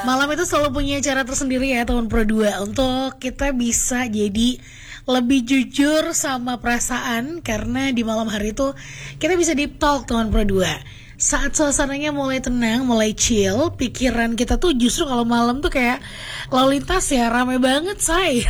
Malam itu selalu punya cara tersendiri ya teman Pro 2 untuk kita bisa jadi lebih jujur sama perasaan, karena di malam hari itu kita bisa deep talk teman Pro 2. Saat suasananya mulai tenang, mulai chill, pikiran kita tuh justru kalau malam tuh kayak lalu lintas ya, rame banget say.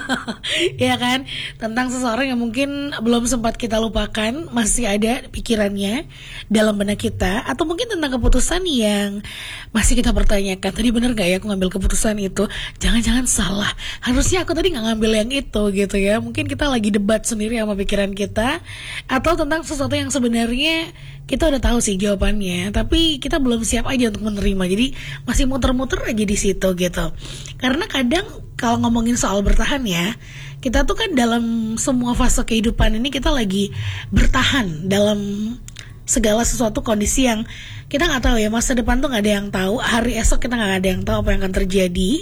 Ya kan, tentang seseorang yang mungkin belum sempat kita lupakan, masih ada pikirannya dalam benak kita. Atau mungkin tentang keputusan yang masih kita pertanyakan, tadi bener gak ya aku ngambil keputusan itu, jangan-jangan salah, harusnya aku tadi gak ngambil yang itu gitu ya. Mungkin kita lagi debat sendiri sama pikiran kita, atau tentang sesuatu yang sebenarnya kita udah tahu sih jawabannya, tapi kita belum siap aja untuk menerima. Jadi masih muter-muter aja di situ gitu. Karena kadang kalau ngomongin soal bertahan ya, kita tuh kan dalam semua fase kehidupan ini kita lagi bertahan dalam segala sesuatu kondisi yang kita nggak tahu ya. Masa depan tuh nggak ada yang tahu, hari esok kita nggak ada yang tahu apa yang akan terjadi.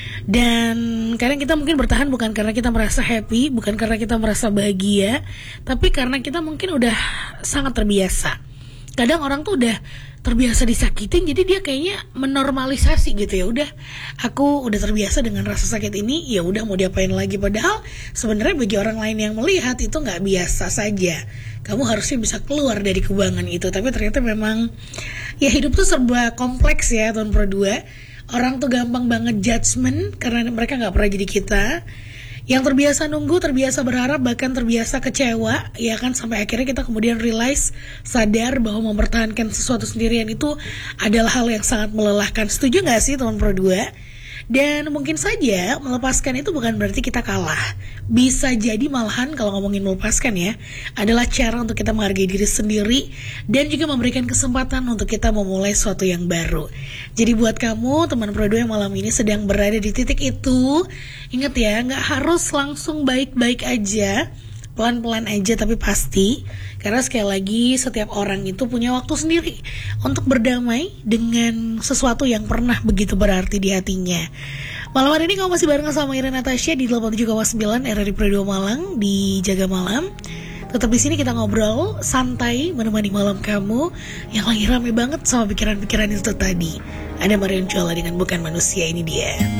Dan kadang kita mungkin bertahan bukan karena kita merasa happy, bukan karena kita merasa bahagia, tapi karena kita mungkin udah sangat terbiasa. Kadang orang tuh udah terbiasa disakitin, jadi dia kayaknya menormalisasi gitu ya. Udah, aku udah terbiasa dengan rasa sakit ini, ya udah mau diapain lagi. Padahal sebenarnya bagi orang lain yang melihat itu nggak biasa saja. Kamu harusnya bisa keluar dari kubangan itu. Tapi ternyata memang ya hidup tuh serba kompleks ya Tuan Pro 2. Orang tuh gampang banget judgement karena mereka nggak pernah jadi kita. Yang terbiasa nunggu, terbiasa berharap, bahkan terbiasa kecewa, ya kan, sampai akhirnya kita kemudian realize, sadar bahwa mempertahankan sesuatu sendirian itu adalah hal yang sangat melelahkan. Setuju gak sih teman Pro 2? Dan mungkin saja melepaskan itu bukan berarti kita kalah. Bisa jadi malahan kalau ngomongin melepaskan ya, adalah cara untuk kita menghargai diri sendiri dan juga memberikan kesempatan untuk kita memulai sesuatu yang baru. Jadi buat kamu teman Pro 2 yang malam ini sedang berada di titik itu, ingat ya, gak harus langsung baik-baik aja, pelan-pelan aja tapi pasti. Karena sekali lagi setiap orang itu punya waktu sendiri untuk berdamai dengan sesuatu yang pernah begitu berarti di hatinya. Malam hari ini kamu masih bareng sama Ira Natasha di 87,9 RRI Pro 2 Malang di Jaga Malam. Tetap di sini kita ngobrol santai menemani malam kamu yang lagi rame banget sama pikiran-pikiran itu tadi. Ada Marion Jola dengan Bukan Manusia, ini dia.